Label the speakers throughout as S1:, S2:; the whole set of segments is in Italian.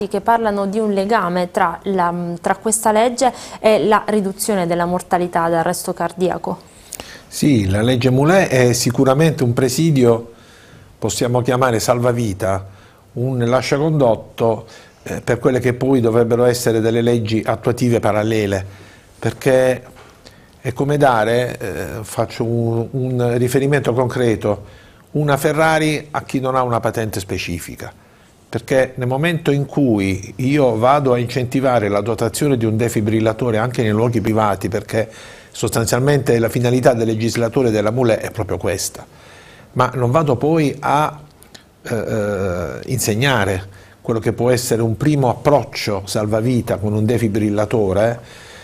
S1: che parlano di un legame tra questa legge e la riduzione della mortalità da arresto cardiaco.
S2: Sì, la legge Moulet è sicuramente un presidio, possiamo chiamare salvavita, un lasciacondotto per quelle che poi dovrebbero essere delle leggi attuative parallele, perché è come dare, faccio un riferimento concreto, una Ferrari a chi non ha una patente specifica. Perché nel momento in cui io vado a incentivare la dotazione di un defibrillatore anche nei luoghi privati, perché sostanzialmente la finalità del legislatore della Moulet è proprio questa, ma non vado poi a insegnare quello che può essere un primo approccio salvavita con un defibrillatore,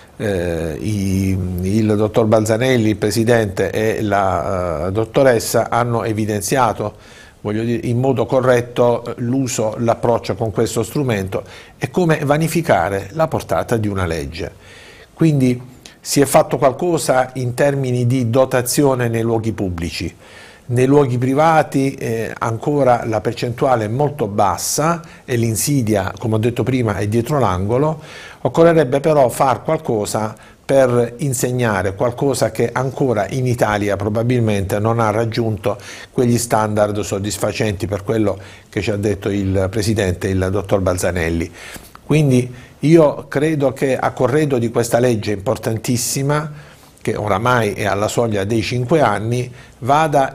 S2: il dottor Balzanelli, il presidente, e la dottoressa hanno evidenziato, voglio dire, in modo corretto l'uso, l'approccio con questo strumento e come vanificare la portata di una legge. Quindi si è fatto qualcosa in termini di dotazione nei luoghi pubblici. Nei luoghi privati ancora la percentuale è molto bassa e l'insidia, come ho detto prima, è dietro l'angolo. Occorrerebbe però fare qualcosa per insegnare qualcosa che ancora in Italia probabilmente non ha raggiunto quegli standard soddisfacenti, per quello che ci ha detto il Presidente, il dottor Balzanelli. Quindi io credo che a corredo di questa legge importantissima, che oramai è alla soglia dei 5 anni, vada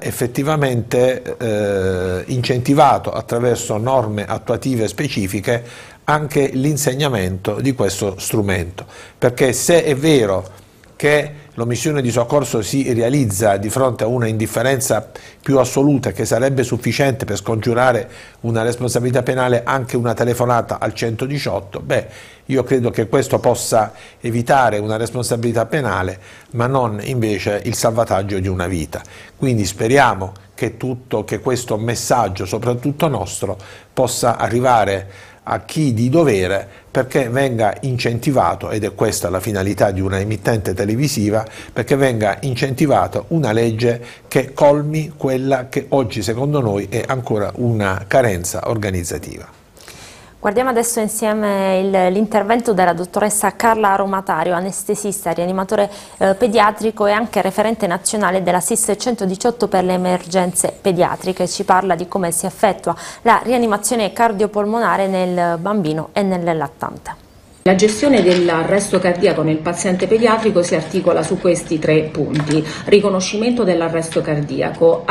S2: effettivamente incentivato attraverso norme attuative specifiche anche l'insegnamento di questo strumento, perché se è vero che l'omissione di soccorso si realizza di fronte a una indifferenza più assoluta, che sarebbe sufficiente per scongiurare una responsabilità penale anche una telefonata al 118, beh, io credo che questo possa evitare una responsabilità penale, ma non invece il salvataggio di una vita. Quindi speriamo che questo messaggio, soprattutto nostro, possa arrivare a chi di dovere, perché venga incentivato, ed è questa la finalità di una emittente televisiva, perché venga incentivata una legge che colmi quella che oggi secondo noi è ancora una carenza organizzativa.
S1: Guardiamo adesso insieme l'intervento della dottoressa Carla Romatario, anestesista, rianimatore pediatrico e anche referente nazionale della SIS 118 per le emergenze pediatriche. Ci parla di come si effettua la rianimazione cardiopolmonare nel bambino e nel lattante.
S3: La gestione dell'arresto cardiaco nel paziente pediatrico si articola su questi 3 punti: riconoscimento dell'arresto cardiaco,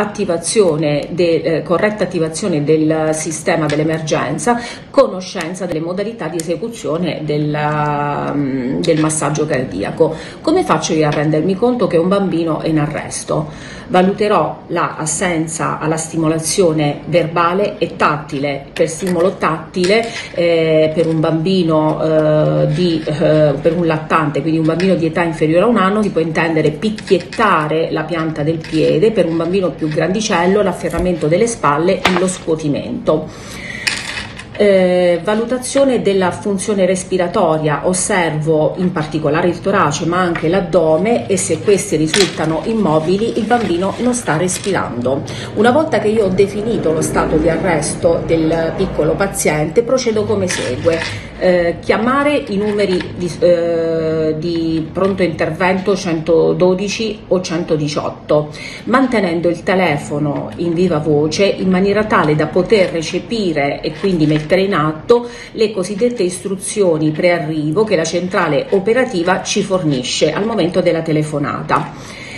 S3: corretta attivazione del sistema dell'emergenza, conoscenza delle modalità di esecuzione del massaggio cardiaco. Come faccio io a rendermi conto che un bambino è in arresto? Valuterò l'assenza alla stimolazione verbale e tattile. Per stimolo tattile per un bambino per un lattante, quindi un bambino di età inferiore a 1 anno, si può intendere picchiettare la pianta del piede; per un bambino più grandicello l'afferramento delle spalle e lo scuotimento. Valutazione della funzione respiratoria: osservo in particolare il torace ma anche l'addome, e se questi risultano immobili il bambino non sta respirando. Una volta che io ho definito lo stato di arresto del piccolo paziente, procedo come segue: chiamare i numeri di pronto intervento 112 o 118, mantenendo il telefono in viva voce in maniera tale da poter recepire e quindi mettere in atto le cosiddette istruzioni prearrivo che la centrale operativa ci fornisce al momento della telefonata.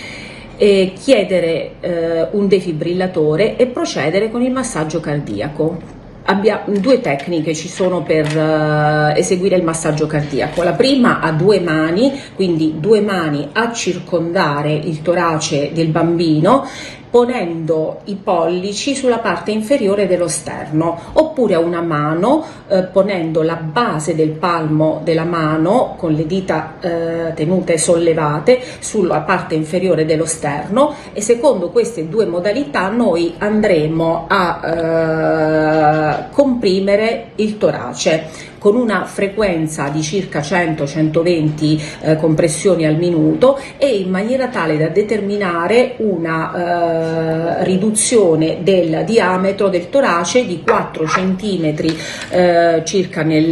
S3: Chiedere un defibrillatore e procedere con il massaggio cardiaco. 2 tecniche ci sono per eseguire il massaggio cardiaco. La prima a 2 mani, quindi 2 mani a circondare il torace del bambino, ponendo i pollici sulla parte inferiore dello sterno, oppure a una mano ponendo la base del palmo della mano con le dita tenute sollevate sulla parte inferiore dello sterno, e secondo queste 2 modalità noi andremo a comprimere il torace con una frequenza di circa 100-120 compressioni al minuto, e in maniera tale da determinare una riduzione del diametro del torace di 4 cm circa nel